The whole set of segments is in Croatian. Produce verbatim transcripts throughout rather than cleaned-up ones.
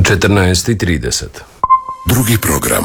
četrnaest i trideset. Drugi program.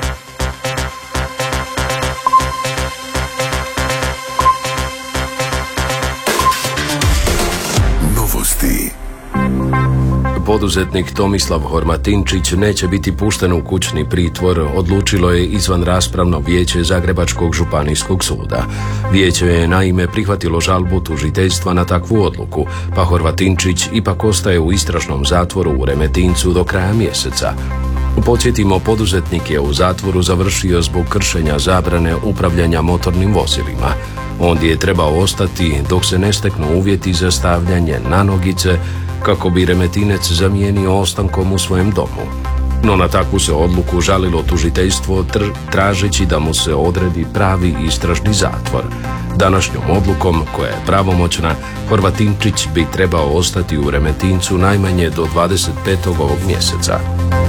Novosti. Poduzetnik Tomislav Horvatinčić neće biti pušten u kućni pritvor, odlučilo je izvanraspravno vijeće Zagrebačkog županijskog suda. Vijeće je naime prihvatilo žalbu tužiteljstva na takvu odluku, pa Horvatinčić ipak ostaje u istražnom zatvoru u Remetincu do kraja mjeseca. Podsjetimo, poduzetnik je u zatvoru završio zbog kršenja zabrane upravljanja motornim vozilima. Ondje je trebao ostati dok se ne steknu uvjeti za stavljanje na nogice, kako bi Remetinec zamijenio ostankom u svojem domu. No na takvu se odluku žalilo tužiteljstvo tr- tražeći da mu se odredi pravi istražni zatvor. Današnjom odlukom, koja je pravomoćna, Horvatinčić bi trebao ostati u Remetincu najmanje do dvadeset petog ovog mjeseca.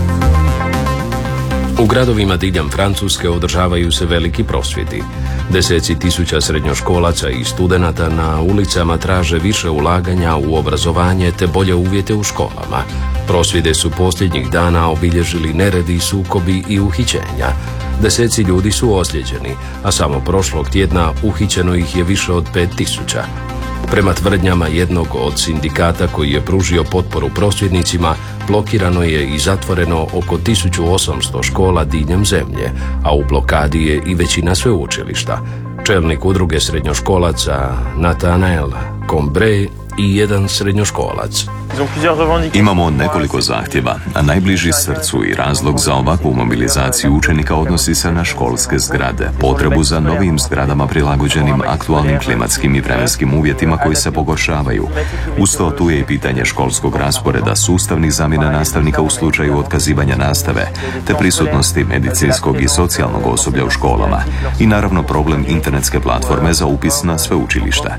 U gradovima diljem Francuske održavaju se veliki prosvjedi. Deseci tisuća srednjoškolaca i studenata na ulicama traže više ulaganja u obrazovanje te bolje uvjete u školama. Prosvjede su posljednjih dana obilježili neredi, sukobi i uhićenja. Deseci ljudi su ozlijeđeni, a samo prošlog tjedna uhićeno ih je više od pet tisuća. Prema tvrdnjama jednog od sindikata koji je pružio potporu prosvjednicima, blokirano je i zatvoreno oko tisuću osamsto škola diljem zemlje, a u blokadi je i većina sveučilišta. Čelnik udruge srednjoškolaca Nathanael Combre i jedan srednjoškolac. Imamo nekoliko zahtjeva, a najbliži srcu i razlog za ovakvu mobilizaciju učenika odnosi se na školske zgrade, potrebu za novim zgradama prilagođenim aktualnim klimatskim i vremenskim uvjetima koji se pogoršavaju. Uz to tu je i pitanje školskog rasporeda, sustavnih zamjena nastavnika u slučaju otkazivanja nastave, te prisutnosti medicinskog i socijalnog osoblja u školama i naravno problem internetske platforme za upis na sveučilišta.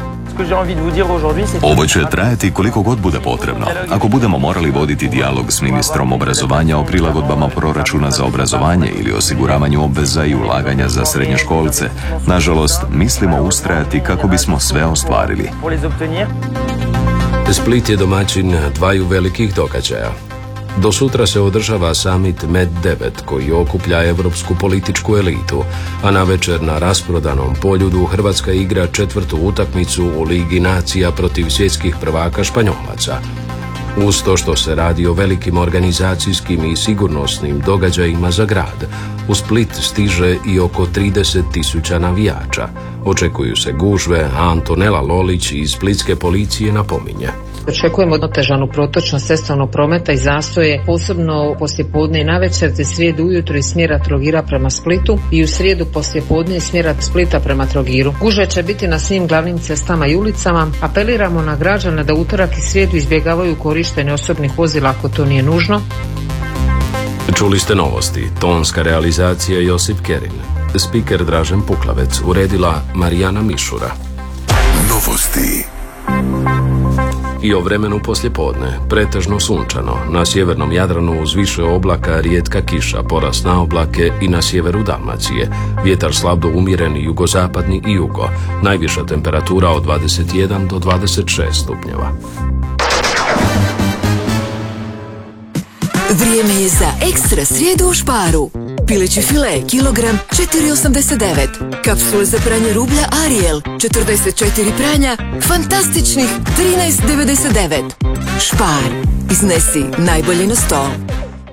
Ovo će trajati koliko god bude potrebno. Ako budemo morali voditi dijalog s ministrom obrazovanja o prilagodbama proračuna za obrazovanje ili osiguravanju obveza i ulaganja za srednjoškolce, nažalost, mislimo ustrajati kako bismo sve ostvarili. Split je domaćin dvaju velikih događaja. Do sutra se održava summit Med devet koji okuplja evropsku političku elitu, a navečer na rasprodanom Poljudu Hrvatska igra četvrtu utakmicu u Ligi nacija protiv svjetskih prvaka Španjolaca. Uz to što se radi o velikim organizacijskim i sigurnosnim događajima za grad, u Split stiže i oko trideset tisuća navijača. Očekuju se gužve, a Antonela Lolić iz splitske policije napominje. Očekujemo otežanu protočnost cestovnog prometa i zastoje, posebno poslijepodne i navečer, te srijedu ujutro iz smjera Trogira prema Splitu i u srijedu poslijepodne iz smjera Splita prema Trogiru. Gužve će biti na svim glavnim cestama i ulicama. Apeliramo na građane da utorak i srijedu izbjegavaju korištenje osobnih vozila ako to nije nužno. Čuli ste novosti. Tonska realizacija Josip Kerin. Spiker Dražen Puklavec. Uredila Marijana Mišura. Novosti. I o vremenu poslijepodne, pretežno sunčano, na sjevernom Jadranu uz više oblaka rijetka kiša, porast na oblake i na sjeveru Dalmacije. Vjetar slab do umjeren jugozapadni i jugo, najviša temperatura od dvadeset jedan do dvadeset šest stupnjeva. Vrijeme je za ekstra srijedu u Sparu. Pileći file, kilogram, četiri osamdeset devet. Kapsule za pranje rublja Ariel, četrdeset četiri pranja, fantastičnih trinaest devedeset devet. Spar, iznesi najbolje na stol.